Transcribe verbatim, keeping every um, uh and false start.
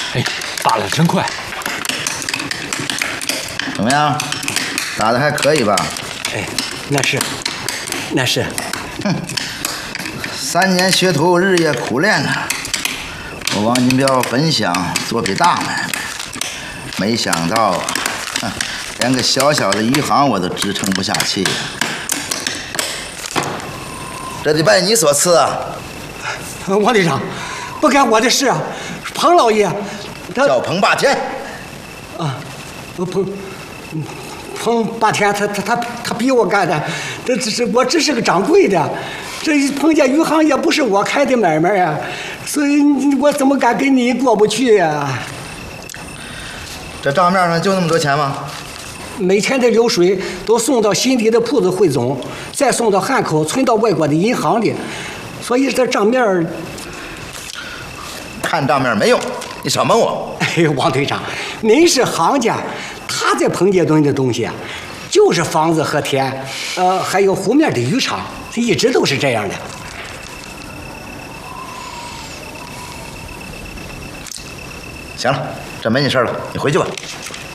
哎，打的真快。 怎么样？打的还可以吧？ 哎，那是，那是。 哼，三年学徒，日夜苦练呐。我王金彪本想做笔大买卖，没想到啊，哼，连个小小的余杭我都支撑不下去呀。这得拜你所赐啊！ 王队长，不干我的事啊！彭老爷，他叫彭霸天。 啊，彭彭霸天，他他他他逼我干的，这只是我只是个掌柜的，这彭家余杭也不是我开的买卖呀，所以我怎么敢跟你过不去呀？ 这账面上就那么多钱吗？ 每天的流水都送到新底的铺子汇总，再送到汉口存到外国的银行里，所以这账面看账面没用，你少蒙我。 哎，王队长，您是行家，他在彭家墩的东西啊，就是房子和田，呃，还有湖面的渔场，一直都是这样的。 行了，这没你事了，你回去吧。